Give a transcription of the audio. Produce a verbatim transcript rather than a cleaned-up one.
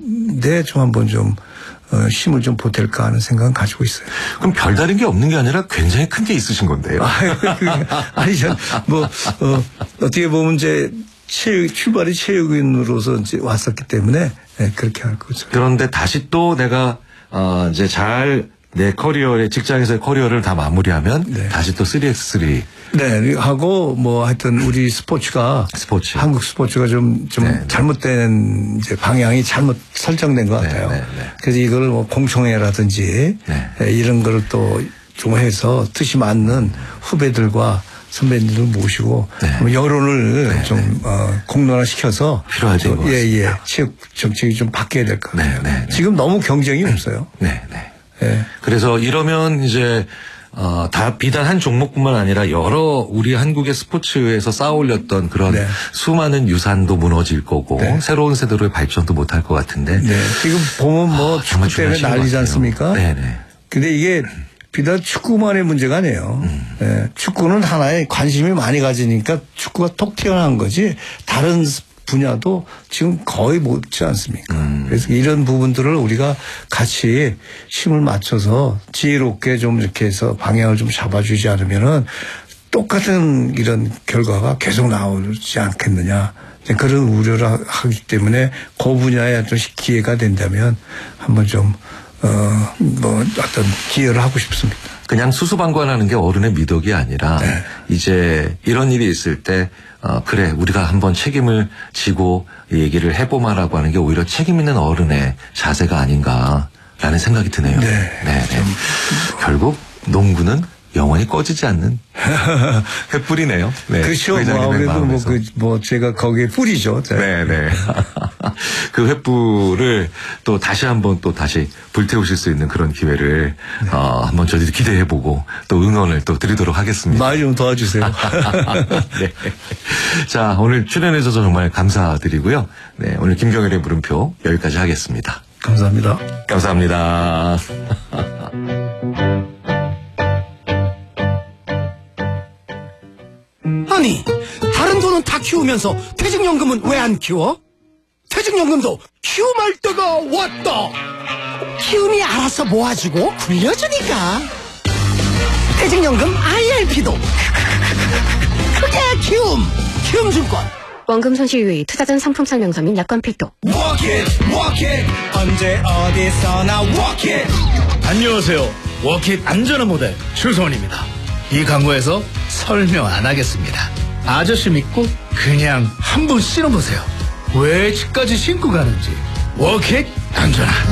데 좀 한번 좀 어, 힘을 좀 보탤까 하는 생각은 가지고 있어요. 그럼 별다른 게 없는 게 아니라 굉장히 큰 게 있으신 건데요. 아니, 전 뭐 어, 어떻게 보면 이제 체육, 출발이 체육인으로서 이제 왔었기 때문에 네, 그렇게 할 거죠. 그런데 다시 또 내가 어, 이제 잘 내 커리어의 직장에서의 커리어를 다 마무리하면 네. 다시 또 쓰리 엑스 쓰리. 네, 하고 뭐 하여튼 우리 스포츠가 스포츠. 한국 스포츠가 좀, 좀 네, 잘못된 이제 방향이 잘못 설정된 것 같아요. 네, 네, 네. 그래서 이걸 뭐 공청회라든지 네. 이런 거를 또 좀 해서 뜻이 맞는 후배들과 선배님들 모시고 네. 여론을 네, 좀 네. 어, 공론화시켜서 필요하지. 예, 예. 체육 정책이 좀 바뀌어야 될 것 같아요. 네, 네, 네. 지금 너무 경쟁이 없어요. 네, 네. 예. 그래서 이러면 이제 어, 다 비단 한 종목뿐만 아니라 여러 우리 한국의 스포츠에서 쌓아올렸던 그런 네. 수많은 유산도 무너질 거고 네. 새로운 세대로의 발전도 못할 것 같은데. 네. 지금 보면 뭐 아, 정말 축구 때문에 중요하신 난리지 것 같아요. 않습니까? 네, 네. 근데 이게 비단 축구만의 문제가 아니에요. 음. 예, 축구는 하나에 관심이 많이 가지니까 축구가 톡 튀어나온 거지 다른 분야도 지금 거의 못지 않습니까? 음. 그래서 이런 부분들을 우리가 같이 힘을 맞춰서 지혜롭게 좀 이렇게 해서 방향을 좀 잡아주지 않으면은 똑같은 이런 결과가 계속 나오지 않겠느냐. 그런 우려를 하기 때문에 그 분야에 어떤 기회가 된다면 한번 좀 어, 뭐, 어떤 기여를 하고 싶습니다. 그냥 수수방관하는 게 어른의 미덕이 아니라 네. 이제 이런 일이 있을 때 어, 그래 우리가 한번 책임을 지고 얘기를 해보마라고 하는 게 오히려 책임 있는 어른의 자세가 아닌가라는 생각이 드네요. 네. 네, 네. 결국 농구는 영원히 꺼지지 않는 횃불이네요. 네. 그렇죠. 뭐, 아무래도 뭐, 그, 뭐, 제가 거기에 뿌리죠. 네, 네. 그 횃불을 또 다시 한번 또 다시 불태우실 수 있는 그런 기회를, 네. 어, 한번 저희도 기대해보고 또 응원을 또 드리도록 하겠습니다. 많이 좀 도와주세요. 네. 자, 오늘 출연해주셔서 정말 감사드리고요. 네, 오늘 김경일의 물음표 여기까지 하겠습니다. 감사합니다. 감사합니다. 아니, 다른 돈은 다 키우면서 퇴직연금은 왜 안 키워? 퇴직연금도 키움할 때가 왔다. 키움이 알아서 모아주고 굴려주니까. 퇴직연금 아이알피도 그게 키움. 키움증권. 원금 손실 유의, 투자전 상품 설명서 및 약관 필독. Walk it, walk it. 언제 어디서나 walk it. 안녕하세요. 워킷 안전한 모델 최소원입니다. 이 광고에서 설명 안 하겠습니다. 아저씨 믿고 그냥 한번 신어보세요. 왜 집까지 신고 가는지. 워킷 안전한